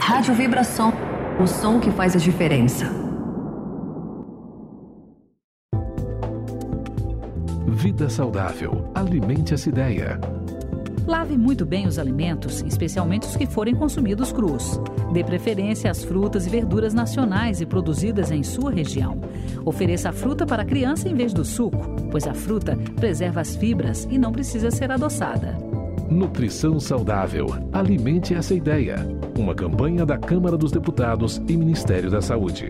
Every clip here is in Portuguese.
Rádio Vibração, o som que faz a diferença. Vida saudável. Alimente essa ideia. Lave muito bem os alimentos, especialmente os que forem consumidos crus. Dê preferência às frutas e verduras nacionais e produzidas em sua região. Ofereça a fruta para a criança em vez do suco, pois a fruta preserva as fibras e não precisa ser adoçada. Nutrição saudável. Alimente essa ideia. Uma campanha da Câmara dos Deputados e Ministério da Saúde.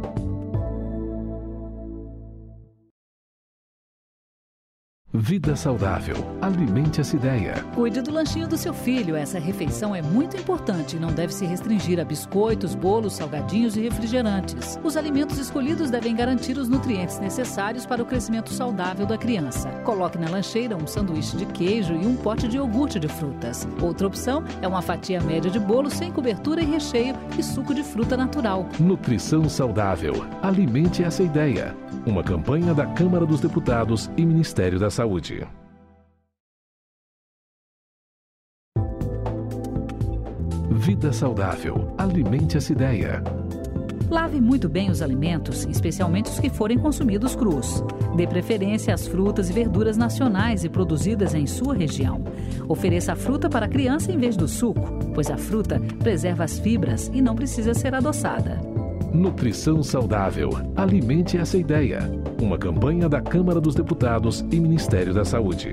Vida saudável. Alimente essa ideia. Cuide do lanchinho do seu filho. Essa refeição é muito importante e não deve se restringir a biscoitos, bolos, salgadinhos e refrigerantes. Os alimentos escolhidos devem garantir os nutrientes necessários para o crescimento saudável da criança. Coloque na lancheira um sanduíche de queijo e um pote de iogurte de frutas. Outra opção é uma fatia média de bolo sem cobertura e recheio e suco de fruta natural. Nutrição saudável. Alimente essa ideia. Uma campanha da Câmara dos Deputados e Ministério da Saúde. Vida saudável. Alimente essa ideia. Lave muito bem os alimentos, especialmente os que forem consumidos crus. Dê preferência às frutas e verduras nacionais e produzidas em sua região. Ofereça a fruta para a criança em vez do suco, pois a fruta preserva as fibras e não precisa ser adoçada. Nutrição saudável. Alimente essa ideia. Uma campanha da Câmara dos Deputados e Ministério da Saúde.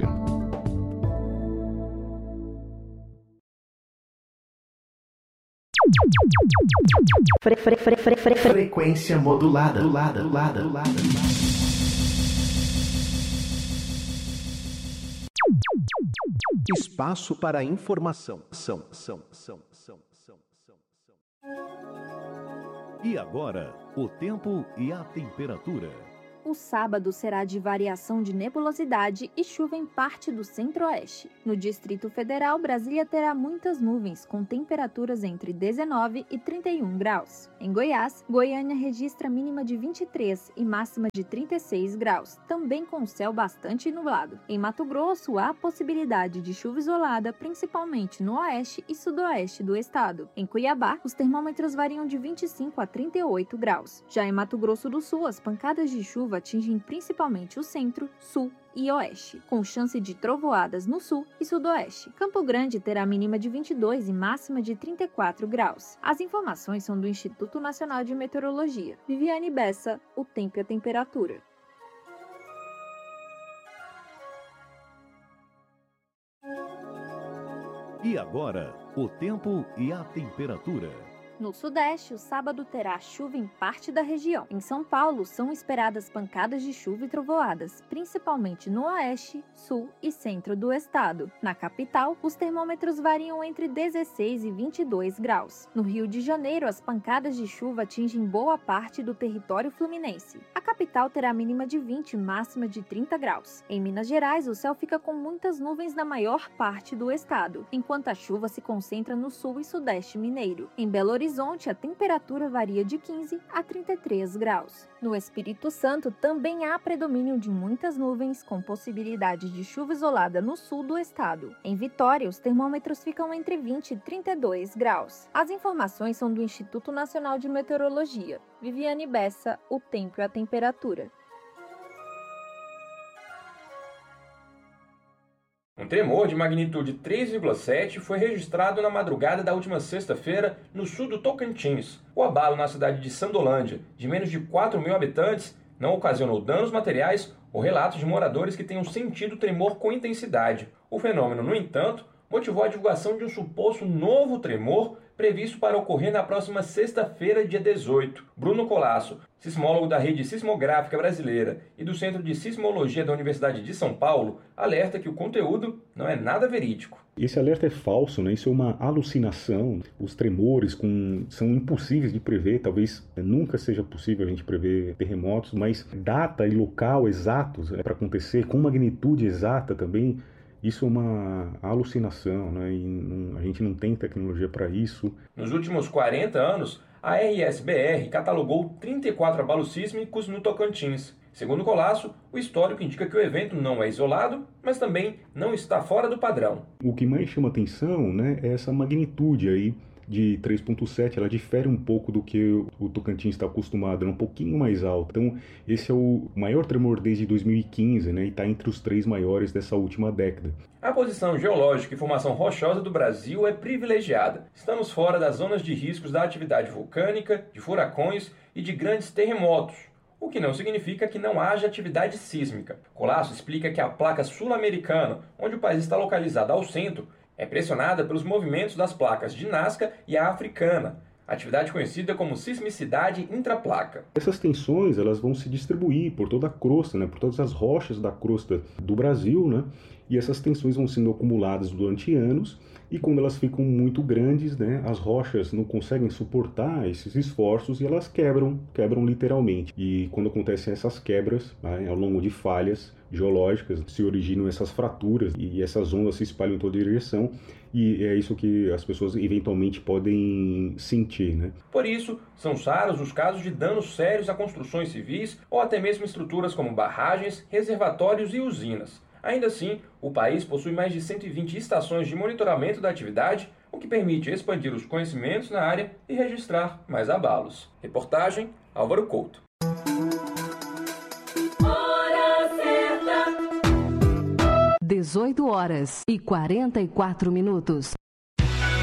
Frequência modulada. Espaço para informação. E agora, o tempo e a temperatura. O sábado será de variação de nebulosidade e chuva em parte do centro-oeste. No Distrito Federal, Brasília terá muitas nuvens, com temperaturas entre 19 e 31 graus. Em Goiás, Goiânia registra mínima de 23 e máxima de 36 graus, também com o céu bastante nublado. Em Mato Grosso, há possibilidade de chuva isolada, principalmente no oeste e sudoeste do estado. Em Cuiabá, os termômetros variam de 25 a 38 graus. Já em Mato Grosso do Sul, as pancadas de chuva atingem principalmente o centro, sul e oeste, com chance de trovoadas no sul e sudoeste. Campo Grande terá mínima de 22 e máxima de 34 graus. As informações são do Instituto Nacional de Meteorologia. Viviane Bessa, o tempo e a temperatura. E agora, o tempo e a temperatura. No sudeste, o sábado terá chuva em parte da região. Em São Paulo, são esperadas pancadas de chuva e trovoadas, principalmente no oeste, sul e centro do estado. Na capital, os termômetros variam entre 16 e 22 graus. No Rio de Janeiro, as pancadas de chuva atingem boa parte do território fluminense. A capital terá mínima de 20 e máxima de 30 graus. Em Minas Gerais, o céu fica com muitas nuvens na maior parte do estado, enquanto a chuva se concentra no sul e sudeste mineiro. Em Belo Horizonte, a temperatura varia de 15 a 33 graus. No Espírito Santo, também há predomínio de muitas nuvens, com possibilidade de chuva isolada no sul do estado. Em Vitória, os termômetros ficam entre 20 e 32 graus. As informações são do Instituto Nacional de Meteorologia. Viviane Bessa, o tempo e a temperatura. Um tremor de magnitude 3,7 foi registrado na madrugada da última sexta-feira no sul do Tocantins. O abalo na cidade de Sandolândia, de menos de 4 mil habitantes, não ocasionou danos materiais ou relatos de moradores que tenham sentido tremor com intensidade. O fenômeno, no entanto, motivou a divulgação de um suposto novo tremor previsto para ocorrer na próxima sexta-feira, dia 18. Bruno Colasso, sismólogo da Rede Sismográfica Brasileira e do Centro de Sismologia da Universidade de São Paulo, alerta que o conteúdo não é nada verídico. Esse alerta é falso, né? Isso é uma alucinação. Os tremores são impossíveis de prever, talvez nunca seja possível a gente prever terremotos, mas data e local exatos para acontecer, com magnitude exata também, isso é uma alucinação, né? E a gente não tem tecnologia para isso. Nos últimos 40 anos, a RSBR catalogou 34 abalos sísmicos no Tocantins. Segundo Colasso, o histórico indica que o evento não é isolado, mas também não está fora do padrão. O que mais chama atenção, né, é essa magnitude aí de 3,7, ela difere um pouco do que o Tocantins está acostumado, é um pouquinho mais alta. Então, esse é o maior tremor desde 2015, né, e está entre os 3 maiores dessa última década. A posição geológica e formação rochosa do Brasil é privilegiada. Estamos fora das zonas de riscos da atividade vulcânica, de furacões e de grandes terremotos, o que não significa que não haja atividade sísmica. Colasso explica que a placa sul-americana, onde o país está localizado ao centro, é pressionada pelos movimentos das placas de Nazca e a africana, atividade conhecida como sismicidade intraplaca. Essas tensões elas vão se distribuir por toda a crosta, né, por todas as rochas da crosta do Brasil, né, e essas tensões vão sendo acumuladas durante anos, e quando elas ficam muito grandes, né, as rochas não conseguem suportar esses esforços e elas quebram literalmente. E quando acontecem essas quebras, né, ao longo de falhas geológicas, se originam essas fraturas e essas ondas se espalham em toda direção, e é isso que as pessoas eventualmente podem sentir, né? Por isso, são raros os casos de danos sérios a construções civis ou até mesmo estruturas como barragens, reservatórios e usinas. Ainda assim, o país possui mais de 120 estações de monitoramento da atividade, o que permite expandir os conhecimentos na área e registrar mais abalos. Reportagem Álvaro Couto. 18h44.